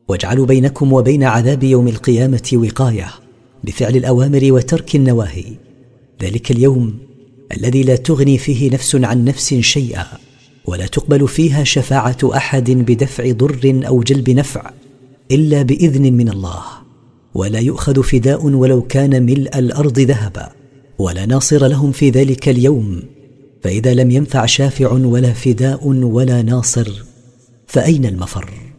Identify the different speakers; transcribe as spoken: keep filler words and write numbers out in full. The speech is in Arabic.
Speaker 1: واجعلوا بينكم وبين عذاب يوم القيامة وقاية بفعل الأوامر وترك النواهي. ذلك اليوم الذي لا تغني فيه نفس عن نفس شيئا، ولا تقبل فيها شفاعة أحد بدفع ضر أو جلب نفع إلا بإذن من الله، ولا يؤخذ فداء ولو كان ملء الأرض ذهبا، ولا ناصر لهم في ذلك اليوم. فإذا لم ينفع شافع ولا فداء ولا ناصر، فأين المفر؟